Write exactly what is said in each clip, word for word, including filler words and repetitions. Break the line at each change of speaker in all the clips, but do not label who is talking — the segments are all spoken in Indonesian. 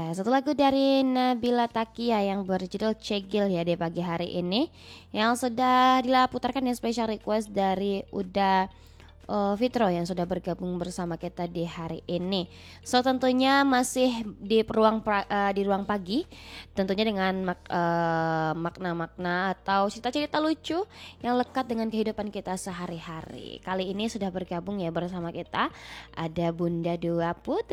satu lagu dari Nabila Takia yang berjudul Cegil ya di pagi hari ini, yang sudah dilaputarkan yang special request dari Uda uh, Fitro yang sudah bergabung bersama kita di hari ini. So tentunya masih di ruang pra, uh, di ruang pagi, tentunya dengan mak, uh, makna-makna atau cerita-cerita lucu yang lekat dengan kehidupan kita sehari-hari. Kali ini sudah bergabung ya bersama kita ada Bunda Dua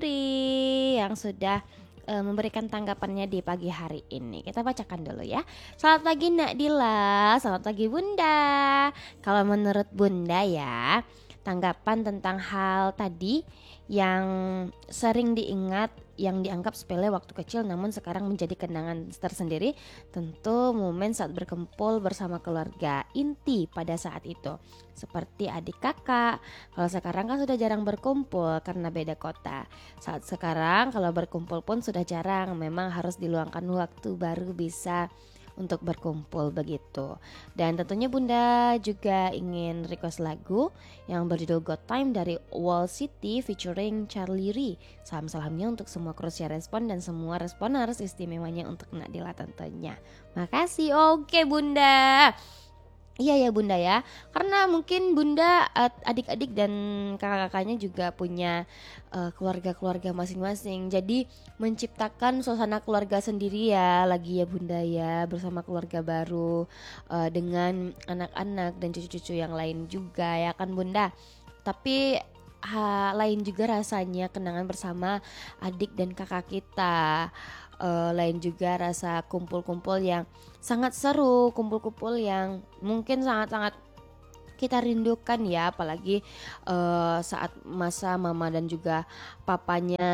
Putri yang sudah uh, memberikan tanggapannya di pagi hari ini. Kita bacakan dulu ya. Selamat pagi Nak Dila, selamat pagi Bunda. Kalau menurut Bunda ya, tanggapan tentang hal tadi yang sering diingat, yang dianggap sepele waktu kecil namun sekarang menjadi kenangan tersendiri, tentu momen saat berkumpul bersama keluarga inti pada saat itu, seperti adik kakak. Kalau sekarang kan sudah jarang berkumpul karena beda kota. Saat sekarang kalau berkumpul pun sudah jarang, memang harus diluangkan waktu baru bisa untuk berkumpul begitu. Dan tentunya Bunda juga ingin request lagu yang berjudul Got Time dari Wall City featuring Charlie Ri. Salam-salamnya untuk semua Crucia Respon dan semua responers, istimewanya untuk Nadila tentunya. Makasih. Oke Bunda. Iya ya Bunda ya, karena mungkin Bunda adik-adik dan kakak-kakaknya juga punya uh, keluarga-keluarga masing-masing. Jadi menciptakan suasana keluarga sendiri ya lagi ya Bunda ya, bersama keluarga baru uh, dengan anak-anak dan cucu-cucu yang lain juga ya kan Bunda. Tapi ha, lain juga rasanya kenangan bersama adik dan kakak kita. Uh, lain juga rasa kumpul-kumpul yang sangat seru, kumpul-kumpul yang mungkin sangat-sangat kita rindukan ya, apalagi uh, saat masa mama dan juga papanya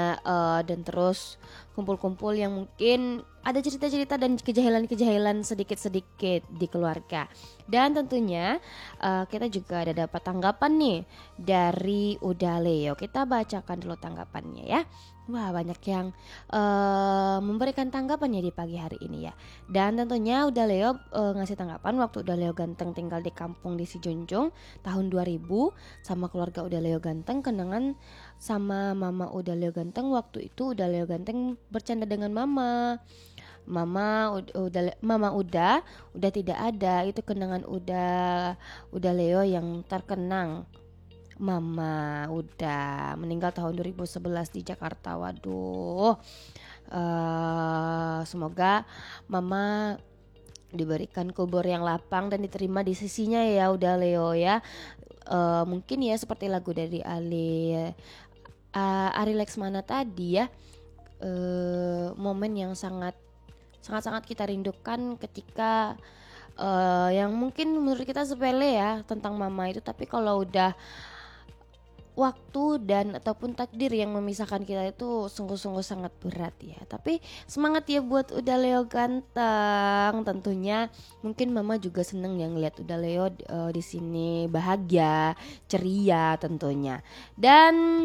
uh, dan terus kumpul-kumpul yang mungkin ada cerita-cerita dan kejahilan-kejahilan sedikit-sedikit di keluarga. Dan tentunya uh, kita juga ada dapat tanggapan nih dari Uda Leo. Kita bacakan dulu tanggapannya ya. Wah banyak yang uh, memberikan tanggapannya di pagi hari ini ya. Dan tentunya Uda Leo uh, ngasih tanggapan waktu Uda Leo Ganteng tinggal di kampung di Sijunjung tahun dua ribu sama keluarga Uda Leo Ganteng. Kenangan sama mama Uda Leo Ganteng waktu itu Uda Leo Ganteng bercanda dengan mama. Mama udah mama udah udah tidak ada, itu kenangan udah udah Leo yang terkenang. Mama udah meninggal tahun dua ribu sebelas di Jakarta. Waduh. Uh, semoga mama diberikan kubur yang lapang dan diterima di sisinya ya udah Leo ya. Uh, mungkin ya seperti lagu dari Ali uh, Ari Laksmana tadi ya. Uh, momen yang sangat sangat-sangat kita rindukan ketika uh, yang mungkin menurut kita sepele ya tentang mama itu, tapi kalau udah waktu dan ataupun takdir yang memisahkan kita itu sungguh-sungguh sangat berat ya. Tapi semangat ya buat Uda Leo Ganteng. Tentunya mungkin mama juga seneng yang lihat Uda Leo uh, di sini bahagia, ceria tentunya. Dan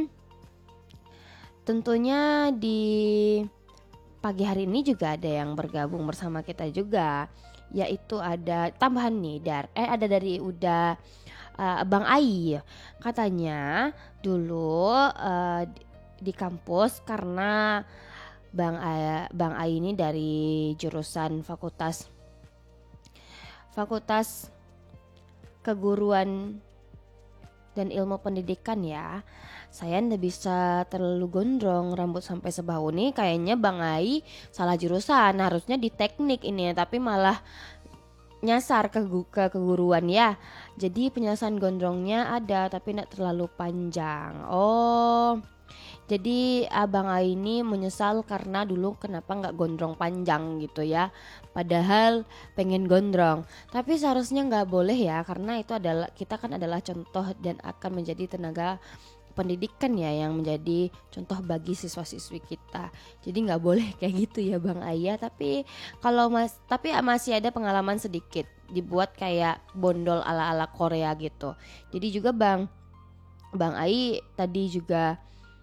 tentunya di pagi hari ini juga ada yang bergabung bersama kita juga, yaitu ada tambahan nih dari eh ada dari udah uh, Bang Ai. Katanya dulu uh, di, di kampus karena Bang Ai, Bang Ai ini dari jurusan fakultas Fakultas Keguruan dan Ilmu Pendidikan ya. Saya nggak bisa terlalu gondrong rambut sampai sebahu nih. Kayaknya Bang Ai salah jurusan, harusnya di teknik ini ya, tapi malah nyasar ke, ke keguruan ya. Jadi penjelasan gondrongnya ada tapi nggak terlalu panjang. Oh, jadi Abang Ai ini menyesal karena dulu kenapa nggak gondrong panjang gitu ya. Padahal pengen gondrong. Tapi seharusnya nggak boleh ya, karena itu adalah kita kan adalah contoh dan akan menjadi tenaga pendidikan ya yang menjadi contoh bagi siswa-siswi kita. Jadi nggak boleh kayak gitu ya Bang Ayah. Tapi kalau mas, tapi masih ada pengalaman sedikit dibuat kayak bondol ala-ala Korea gitu. Jadi juga Bang Bang Ai tadi juga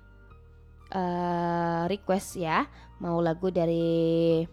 uh, request ya mau lagu dari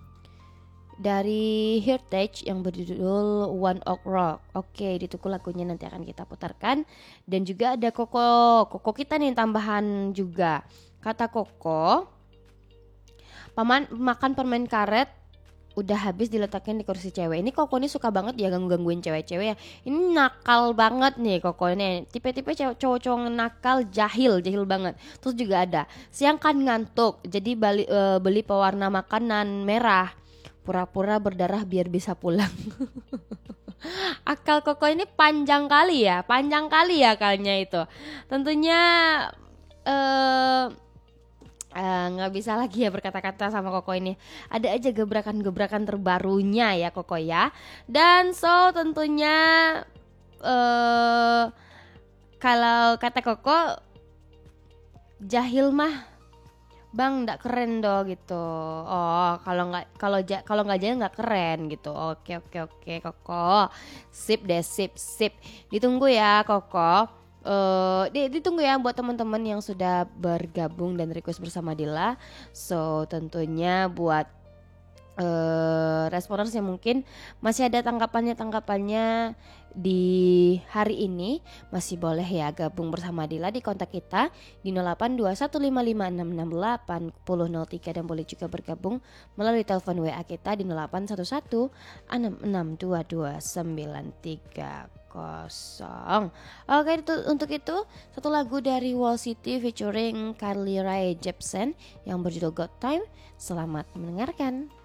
dari Heritage yang berjudul One Ok Rock. Oke, ditunggu lagunya nanti akan kita putarkan. Dan juga ada Koko, Koko kita nih tambahan juga. Kata Koko, Paman makan permen karet udah habis diletakin di kursi cewek. Ini Koko ini suka banget ya ganggu-gangguin cewek-cewek ya. Ini nakal banget nih Koko ini. Tipe-tipe cowok-cowok nakal, jahil, jahil banget. Terus juga ada siang kan ngantuk, jadi bali, uh, beli pewarna makanan merah. Pura-pura berdarah biar bisa pulang. Akal Koko ini panjang kali ya, panjang kali ya akalnya itu. Tentunya eh uh, Eh, nggak uh, bisa lagi ya berkata-kata sama Koko ini. Ada aja gebrakan-gebrakan terbarunya ya Koko ya. Dan so tentunya uh, kalau kata Koko, jahil mah Bang nggak keren do gitu. Oh kalau nggak kalau ja, kalau nggak jahil nggak keren gitu. Oke oke oke Koko. Sip deh sip sip. Ditunggu ya Koko. Uh, ditunggu ya buat teman-teman yang sudah bergabung dan request bersama Dila. So tentunya buat uh, responers yang mungkin masih ada tanggapannya-tanggapannya di hari ini, masih boleh ya gabung bersama Dila di kontak kita di nol delapan dua satu lima lima enam enam delapan nol nol tiga dan boleh juga bergabung melalui telepon W A kita di nol delapan satu satu enam enam dua dua sembilan tiga kosong. Oke itu, untuk itu satu lagu dari Wall City featuring Carly Rae Jepsen yang berjudul God Time. Selamat mendengarkan.